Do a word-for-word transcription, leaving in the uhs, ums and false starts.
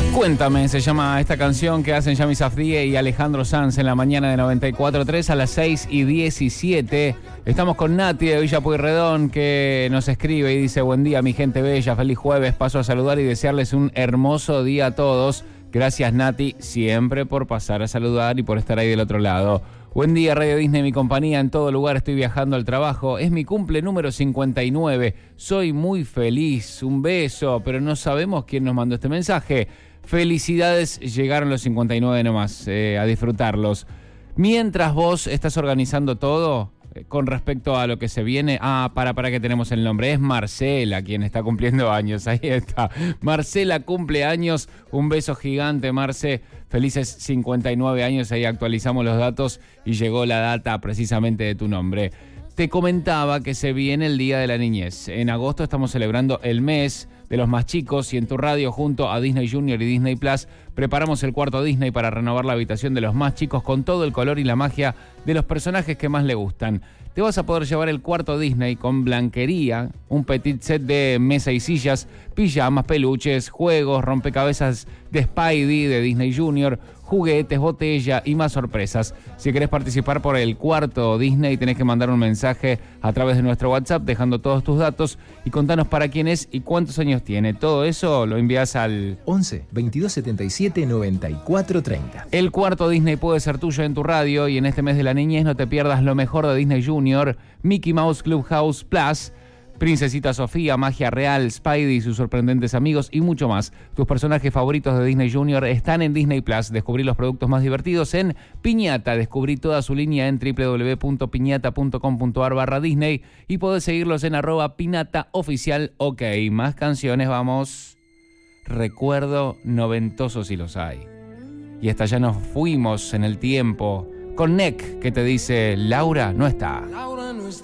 Cuéntame, se llama esta canción que hacen Yami Safdie y Alejandro Sanz en la mañana de noventa y cuatro punto tres a las seis y diecisiete. Estamos con Nati de Villa Pueyrredón, que nos escribe y dice: buen día mi gente bella, feliz jueves, paso a saludar y desearles un hermoso día a todos. Gracias Nati, siempre por pasar a saludar y por estar ahí del otro lado. Buen día Radio Disney, mi compañía en todo lugar, estoy viajando al trabajo, es mi cumple número cincuenta y nueve, soy muy feliz, un beso, pero no sabemos quién nos mandó este mensaje. Felicidades, llegaron los cincuenta y nueve nomás, eh, a disfrutarlos. Mientras vos estás organizando todo, eh, con respecto a lo que se viene, ah, para, para que tenemos el nombre, es Marcela quien está cumpliendo años, ahí está. Marcela cumple años, un beso gigante Marce, felices cincuenta y nueve años, ahí actualizamos los datos y llegó la data precisamente de tu nombre. Te comentaba que se viene el Día de la Niñez. En agosto estamos celebrando el mes de los más chicos y en tu radio junto a Disney Junior y Disney Plus preparamos el cuarto Disney para renovar la habitación de los más chicos con todo el color y la magia de los personajes que más le gustan. Te vas a poder llevar el cuarto Disney con blanquería, un petit set de mesa y sillas, pijamas, peluches, juegos, rompecabezas de Spidey, de Disney Junior, juguetes, botella y más sorpresas. Si querés participar por el cuarto Disney, tenés que mandar un mensaje a través de nuestro WhatsApp dejando todos tus datos y contanos para quién es y cuántos años tiene. Todo eso lo envías al once, veintidós setenta y siete, noventa y cuatro treinta. El cuarto Disney puede ser tuyo en tu radio y en este mes de la niñez no te pierdas lo mejor de Disney Junior, Mickey Mouse Clubhouse Plus, Princesita Sofía, Magia Real, Spidey y sus sorprendentes amigos y mucho más. Tus personajes favoritos de Disney Junior están en Disney Plus. Descubrí los productos más divertidos en Piñata. Descubrí toda su línea en doble u doble u doble u punto piñata punto com punto a r barra Disney y podés seguirlos en arroba pinata oficial. Ok, más canciones, vamos. Recuerdo noventoso si los hay. Y hasta ya nos fuimos en el tiempo con Neck, que te dice Laura no está. Laura no está.